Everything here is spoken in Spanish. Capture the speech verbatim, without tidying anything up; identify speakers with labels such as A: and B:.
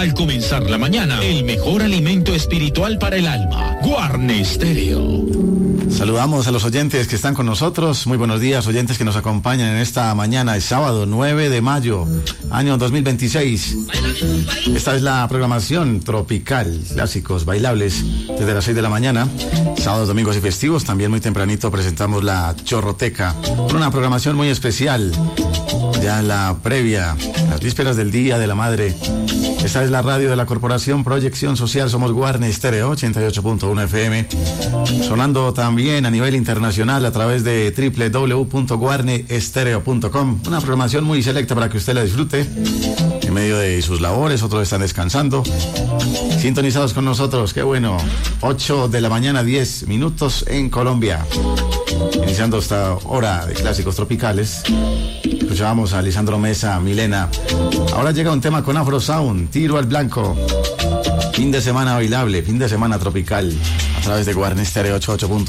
A: al comenzar la mañana. El mejor alimento espiritual para el alma. Guarne Stereo.
B: Saludamos a los oyentes que están con nosotros. Muy buenos días, oyentes que nos acompañan en esta mañana, el sábado nueve de mayo, año dos mil veintiséis. Esta es la programación tropical, clásicos bailables, desde las seis de la mañana. Sábados, domingos y festivos, también muy tempranito presentamos la Chorroteca, con una programación muy especial, ya en la previa, las vísperas del Día de la Madre. Esta es la radio de la Corporación Proyección Social. Somos Guarne Stereo ochenta y ocho punto uno F M, sonando también a nivel internacional a través de doble u doble u doble u punto guarne stereo punto com. Una programación muy selecta para que usted la disfrute en medio de sus labores. Otros están descansando, sintonizados con nosotros. Qué bueno. Ocho de la mañana, diez minutos en Colombia, iniciando esta hora de clásicos tropicales. Escuchábamos a Lisandro Mesa, Milena. Ahora llega un tema con Afro Sound, Tiro al Blanco. Fin de semana bailable, fin de semana tropical, a través de Guarne Stereo ochenta y ocho punto uno.